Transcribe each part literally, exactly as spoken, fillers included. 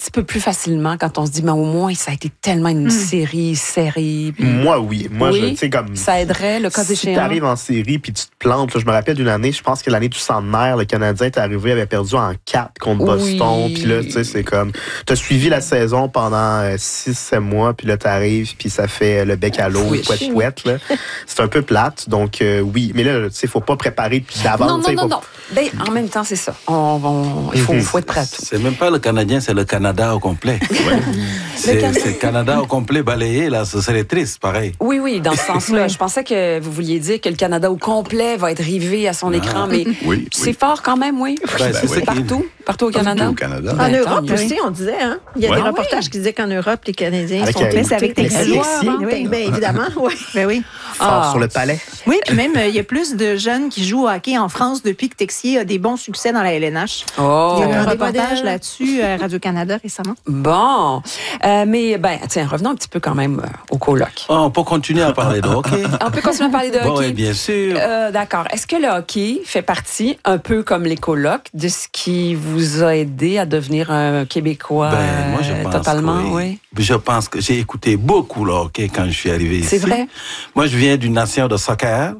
petit peu plus facilement quand on se dit, mais au moins, ça a été tellement une mm. série serrée. Puis... Moi, oui. Moi, oui, je, tu sais, comme. Ça aiderait, le cas si échéant. Si t'arrives en série puis tu te plantes, là, je me rappelle d'une année, je pense que l'année du centenaire, le Canadien est arrivé, avait perdu en quatre contre Boston. Oui. Puis là, tu sais, c'est comme. T'as suivi la saison pendant six sept mois, puis là, t'arrives, puis ça fait le bec à l'eau, oui. chouette, chouette, là. C'est un peu plate, donc euh, oui. Mais là, tu sais, faut pas préparer d'avance. Non, non, non, faut... non. Ben, en même temps, c'est ça. On, on, il faut, mm-hmm. faut être prêt à tout. C'est même pas le Canadien, c'est le Canada au complet. Ouais. c'est, le Canada... c'est le Canada au complet balayé, là, ce serait triste, pareil. Oui, oui, dans ce sens-là. Je pensais que vous vouliez dire que le Canada au complet va être rivé à son ah. écran, mais oui, c'est oui. fort quand même, oui. Ben, c'est c'est partout, partout au Canada. Partout au Canada. En ben, Europe aussi, on disait, hein. Il y a ouais. des reportages oui. qui disaient qu'en Europe, les Canadiens avec sont euh, c'est avec Texier. Oui, bien évidemment, oui. Ben oui. Fort ah. sur le palais. Oui, puis même, il y a plus de jeunes qui jouent au hockey en France depuis que Texier a des bons succès dans la L N H. Oh. Il y a eu un reportage là-dessus à Radio-Canada récemment. Bon. Euh, mais, ben, tiens, revenons un petit peu quand même euh, au coloc. Oh, on peut continuer à parler de hockey. On peut continuer à parler de hockey. Bon, oui, bien sûr. Euh, d'accord. Est-ce que le hockey fait partie, un peu comme les colocs, de ce qui vous a aidé à devenir un Québécois ben, moi, je pense totalement? Oui. oui. Je pense que j'ai écouté beaucoup le hockey quand je suis arrivé ici. C'est vrai? Moi, je viens d'une nation de soccer.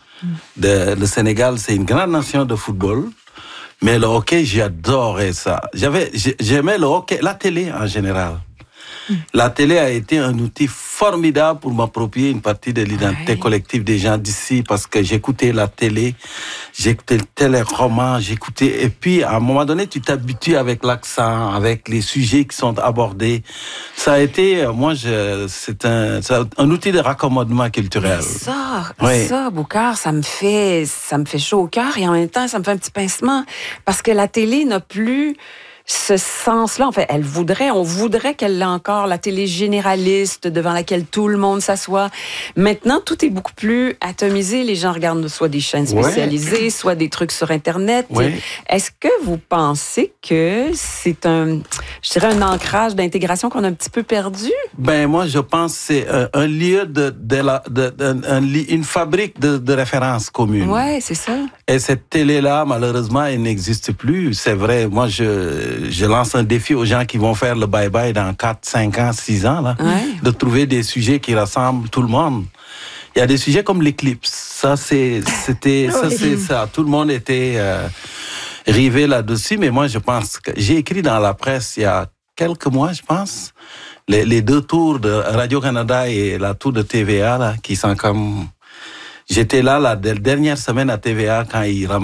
De, le Sénégal, c'est une grande nation de football. Mais le hockey, j'adorais ça. J'avais, j'aimais le hockey, la télé en général. La télé a été un outil formidable pour m'approprier une partie de l'identité ouais. collective des gens d'ici parce que j'écoutais la télé, j'écoutais le téléroman, j'écoutais... Et puis, à un moment donné, tu t'habitues avec l'accent, avec les sujets qui sont abordés. Ça a été, moi, je, c'est un, c'est un outil de raccommodement culturel. Mais ça, oui. ça, Boucard, ça me fait, ça me fait chaud au cœur et en même temps, ça me fait un petit pincement parce que la télé n'a plus... ce sens-là, en fait, elle voudrait, on voudrait qu'elle ait encore la télé généraliste devant laquelle tout le monde s'assoit. Maintenant, tout est beaucoup plus atomisé. Les gens regardent soit des chaînes spécialisées, ouais. soit des trucs sur Internet. Ouais. Est-ce que vous pensez que c'est un, je dirais, un ancrage d'intégration qu'on a un petit peu perdu? Ben, moi, je pense que c'est un, un lieu de, de la, de, de, un, une fabrique de, de référence commune. Ouais, c'est ça. Et cette télé-là, malheureusement, elle n'existe plus. C'est vrai. Moi, je, je lance un défi aux gens qui vont faire le bye-bye dans quatre, cinq ans, six ans, là, ouais. de trouver des sujets qui rassemblent tout le monde. Il y a des sujets comme l'éclipse. Ça, c'est, c'était, ça, c'est ça. Tout le monde était euh, rivé là-dessus. Mais moi, je pense que j'ai écrit dans la presse il y a quelques mois, je pense, les, les deux tours de Radio-Canada et la tour de T V A, là, qui sont comme... J'étais là la dernière semaine à T V A quand ils